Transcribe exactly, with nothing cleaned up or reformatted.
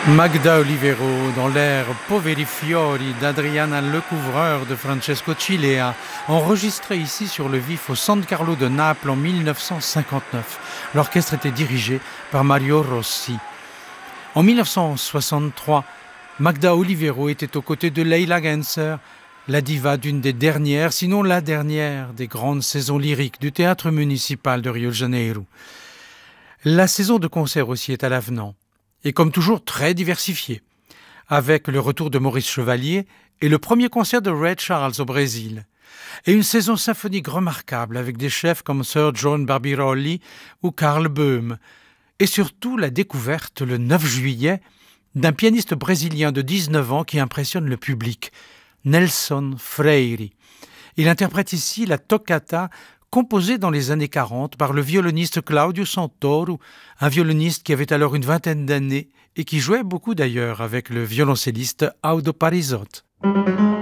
Magda Olivero dans l'air Poveri Fiori d'Adriana Lecouvreur de Francesco Cilea, enregistré ici sur le vif au San Carlo de Naples en mille neuf cent cinquante-neuf. L'orchestre était dirigé par Mario Rossi. En mille neuf cent soixante-trois, Magda Olivero était aux côtés de Leila Genser, la diva d'une des dernières, sinon la dernière, des grandes saisons lyriques du théâtre municipal de Rio de Janeiro. La saison de concert aussi est à l'avenant. Et comme toujours très diversifié, avec le retour de Maurice Chevalier et le premier concert de Ray Charles au Brésil, et une saison symphonique remarquable avec des chefs comme Sir John Barbirolli ou Karl Böhm, et surtout la découverte le neuf juillet d'un pianiste brésilien de dix-neuf ans qui impressionne le public, Nelson Freire. Il interprète ici la toccata composé dans les années quarante par le violoniste Claudio Santoro, un violoniste qui avait alors une vingtaine d'années et qui jouait beaucoup d'ailleurs avec le violoncelliste Audo Parisotto.